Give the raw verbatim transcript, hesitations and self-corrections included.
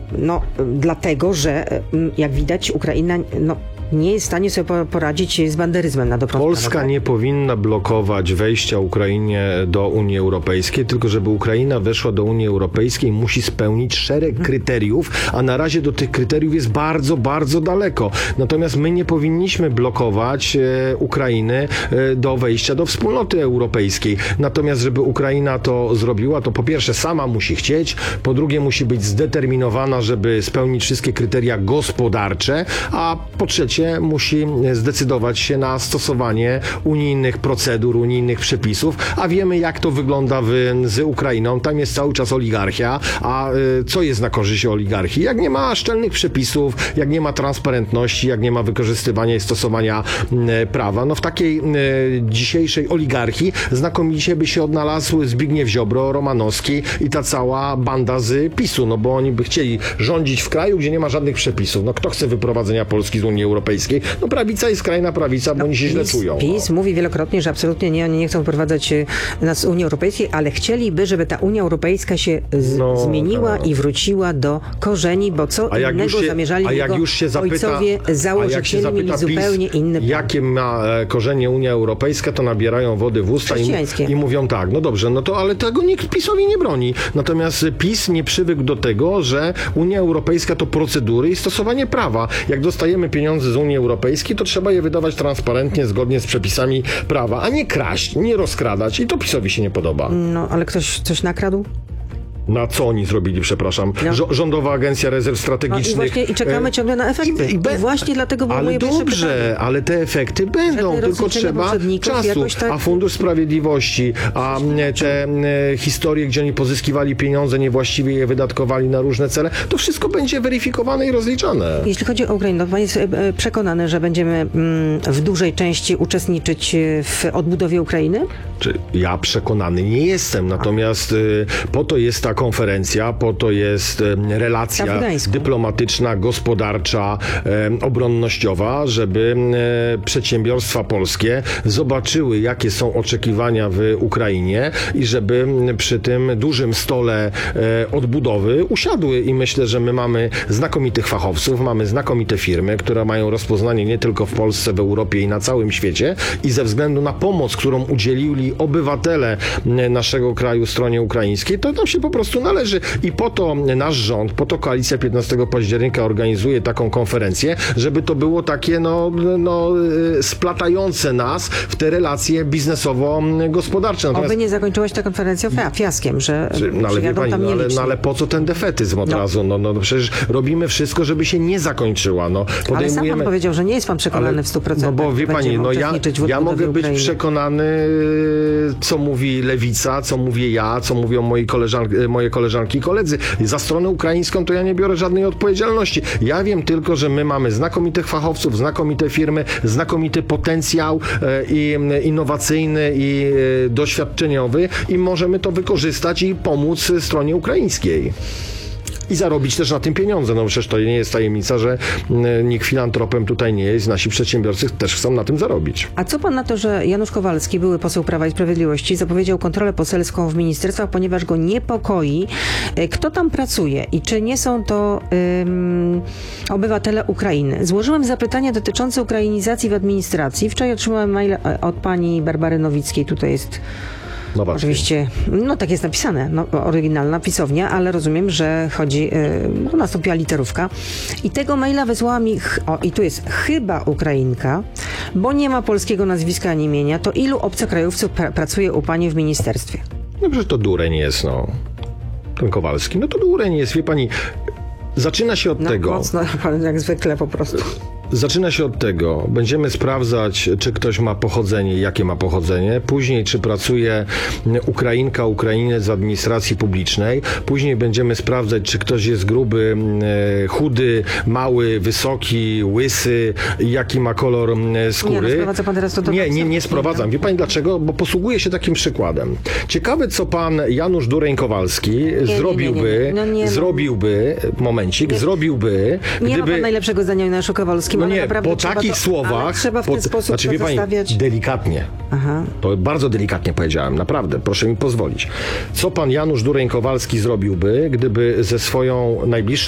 no, dlatego, że jak widać Ukraina no, nie jest w stanie sobie poradzić z banderyzmem na dobrą Polska sprawę, tak? nie powinna blokować wejścia Ukrainie do Unii Europejskiej, tylko żeby Ukraina weszła do Unii Europejskiej, musi spełnić szereg hmm. kryteriów, a na razie do tych kryteriów jest bardzo, bardzo daleko. Natomiast my nie powinniśmy blokować e, Ukrainy e, do wejścia do wspólnoty europejskiej. Natomiast żeby Ukraina to zrobiła, to po pierwsze sama musi chcieć, po drugie musi być zdeterminowana, żeby spełnić wszystkie kryteria gospodarcze, a po trzecie musi zdecydować się na stosowanie unijnych procedur, unijnych przepisów, a wiemy, jak to wygląda w, z Ukrainą. Tam jest cały czas oligarchia, a y, co jest na korzyść oligarchii? Jak nie ma szczelnych przepisów, jak nie ma transparentności, jak nie ma wykorzystywania i stosowania y, prawa, no w takiej y, dzisiejszej oligarchii znakomicie by się odnalazł Zbigniew Ziobro, Romanowski i ta cała banda z PiSu, no bo oni by chcieli rządzić w kraju, gdzie nie ma żadnych przepisów. No kto chce wyprowadzenia Polski z Unii Europejskiej? No prawica i skrajna prawica, bo no, oni się źle PiS, czują. PiS no. mówi wielokrotnie, że absolutnie nie, oni nie chcą wprowadzać nas z Unii Europejskiej, ale chcieliby, żeby ta Unia Europejska się z, no, zmieniła no. i wróciła do korzeni, bo co a jak innego już się, zamierzali a jak już się zapyta, ojcowie założyciele, mieli zupełnie PiS, inny plan. Jakie ma korzenie Unia Europejska, to nabierają wody w usta i, i mówią tak, no dobrze, no to ale tego nikt PiSowi nie broni. Natomiast PiS nie przywykł do tego, że Unia Europejska to procedury i stosowanie prawa. Jak dostajemy pieniądze z Unii Europejskiej, to trzeba je wydawać transparentnie, zgodnie z przepisami prawa, a nie kraść, nie rozkradać. I to PiSowi się nie podoba. No, ale ktoś coś nakradł? Na co oni zrobili, przepraszam? No. Rządowa Agencja Rezerw Strategicznych. No i, właśnie, I czekamy e... ciągle na efekty. I, i, be... I właśnie dlatego było ale moje pierwsze dobrze, pytanie. ale te efekty będą, tylko trzeba czasu. Tak... A Fundusz Sprawiedliwości, a te e, historie, gdzie oni pozyskiwali pieniądze, niewłaściwie je wydatkowali na różne cele, to wszystko będzie weryfikowane i rozliczane. Jeśli chodzi o Ukrainę, to pan jest e, przekonany, że będziemy mm, w dużej części uczestniczyć w odbudowie Ukrainy? Czy ja przekonany nie jestem, natomiast y, po to jest ta konferencja, po to jest y, relacja dyplomatyczna, gospodarcza, y, obronnościowa, żeby y, przedsiębiorstwa polskie zobaczyły, jakie są oczekiwania w Ukrainie i żeby y, przy tym dużym stole y, odbudowy usiadły i myślę, że my mamy znakomitych fachowców, mamy znakomite firmy, które mają rozpoznanie nie tylko w Polsce, w Europie i na całym świecie i ze względu na pomoc, którą udzielili obywatele naszego kraju stronie ukraińskiej, to nam się po prostu należy. I po to nasz rząd, po to koalicja piętnastego października organizuje taką konferencję, żeby to było takie no, no, splatające nas w te relacje biznesowo-gospodarcze. Natomiast... Oby nie zakończyła się ta konferencja fiaskiem, że no, ale, wie pani, tam no, ale, no ale po co ten defetyzm od no. razu? No, no przecież robimy wszystko, żeby się nie zakończyła. No, podejmujemy... Ale sam pan powiedział, że nie jest pan przekonany ale, w stu procentach. No bo wie pani, no ja, ja mogę być Ukrainy. przekonany, co mówi Lewica, co mówię ja, co mówią moi koleżanki, moje koleżanki i koledzy. Za stronę ukraińską to ja nie biorę żadnej odpowiedzialności. Ja wiem tylko, że my mamy znakomitych fachowców, znakomite firmy, znakomity potencjał e, i innowacyjny i e, doświadczeniowy i możemy to wykorzystać i pomóc stronie ukraińskiej. I zarobić też na tym pieniądze. No przecież to nie jest tajemnica, że nikt filantropem tutaj nie jest. Nasi przedsiębiorcy też chcą na tym zarobić. A co pan na to, że Janusz Kowalski, były poseł Prawa i Sprawiedliwości, zapowiedział kontrolę poselską w ministerstwach, ponieważ go niepokoi, kto tam pracuje i czy nie są to um, obywatele Ukrainy. Złożyłem zapytania dotyczące ukrainizacji w administracji. Wczoraj otrzymałem mail od pani Barbary Nowickiej. Tutaj jest... No oczywiście, no tak jest napisane, no, oryginalna pisownia, ale rozumiem, że chodzi, yy, no, nastąpiła literówka. I tego maila wysłała mi, o i tu jest chyba Ukrainka, bo nie ma polskiego nazwiska ani imienia, to ilu obcokrajowców pra pracuje u pani w ministerstwie? No przecież to dureń jest, no. Ten Kowalski, no to dureń jest, wie pani, zaczyna się od no, tego... mocno, jak zwykle po prostu. Zaczyna się od tego, będziemy sprawdzać, czy ktoś ma pochodzenie, jakie ma pochodzenie, później czy pracuje Ukrainka, Ukrainiec w administracji publicznej, później będziemy sprawdzać, czy ktoś jest gruby, chudy, mały, wysoki, łysy, jaki ma kolor skóry. Nie, no sprowadza pan teraz to do nie, nie, nie sprowadzam. Wie pani dlaczego? Bo posługuję się takim przykładem. Ciekawe, co pan Janusz Dureń-Kowalski nie, zrobiłby, nie, nie, nie. No nie, zrobiłby, momencik, nie, zrobiłby, nie gdyby... ma pan najlepszego zdania o Januszu Kowalskim. No nie, po takich to, słowach, trzeba w ten po, sposób znaczy, wie pani, delikatnie. Aha. To bardzo delikatnie powiedziałem, naprawdę, proszę mi pozwolić. Co pan Janusz Dureń-Kowalski zrobiłby, gdyby ze swoją najbliższą